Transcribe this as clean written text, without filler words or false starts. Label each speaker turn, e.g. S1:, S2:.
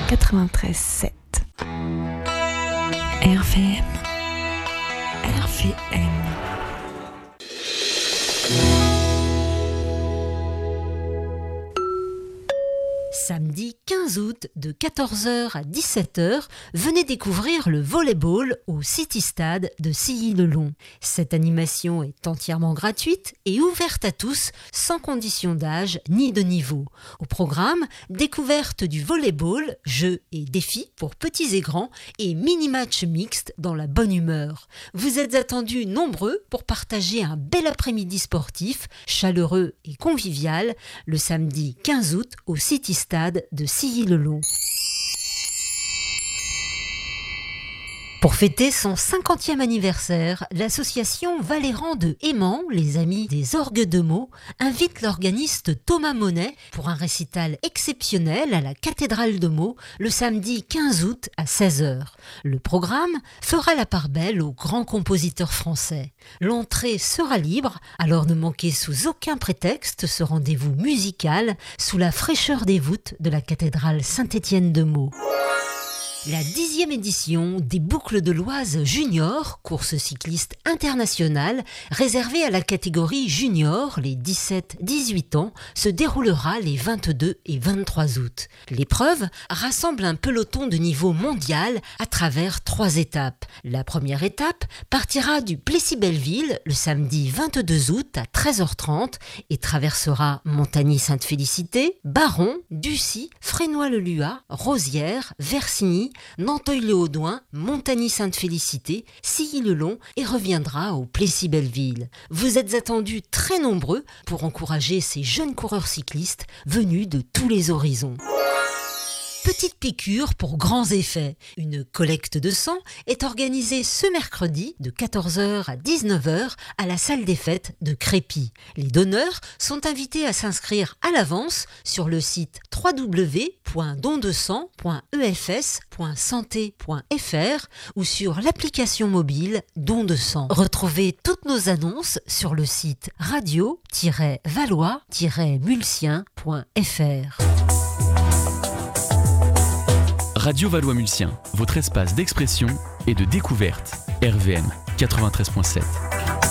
S1: 93.7. RVM. RVM.
S2: Samedi 15 août de 14h à 17h, venez découvrir le volleyball au City Stade de Silly-le-Long. Cette animation est entièrement gratuite et ouverte à tous, sans condition d'âge ni de niveau. Au programme, découverte du volleyball, jeux et défis pour petits et grands et mini-match mixte dans la bonne humeur. Vous êtes attendus nombreux pour partager un bel après-midi sportif, chaleureux et convivial, le samedi 15 août au City Stade de Silly-le-Long. Pour fêter son 50e anniversaire, l'association Valéran de Aimant, les Amis des Orgues de Meaux, invite l'organiste Thomas Monet pour un récital exceptionnel à la cathédrale de Meaux le samedi 15 août à 16h. Le programme fera la part belle aux grands compositeurs français. L'entrée sera libre, alors ne manquez sous aucun prétexte ce rendez-vous musical sous la fraîcheur des voûtes de la cathédrale Saint-Étienne de Meaux. La 10e édition des Boucles de l'Oise Junior, course cycliste internationale réservée à la catégorie junior, les 17-18 ans, se déroulera les 22 et 23 août. L'épreuve rassemble un peloton de niveau mondial à travers 3 étapes. La première étape partira du Plessis-Belleville le samedi 22 août à 13h30 et traversera Montagny-Sainte-Félicité, Baron, Ducy, Frénois-le-Luat, Rosières, Versigny, Nanteuil-le-Haudouin, Montagny-Sainte-Félicité, Silly-le-Long et reviendra au Plessis-Belleville. Vous êtes attendus très nombreux pour encourager ces jeunes coureurs cyclistes venus de tous les horizons. Petite piqûre pour grands effets. Une collecte de sang est organisée ce mercredi de 14h à 19h à la salle des fêtes de Crépy. Les donneurs sont invités à s'inscrire à l'avance sur le site www.dondesang.efs.santé.fr ou sur l'application mobile Don de sang. Retrouvez toutes nos annonces sur le site radio-valois-mulsien.fr.
S3: Radio Valois-Mulsien, votre espace d'expression et de découverte. RVM 93.7.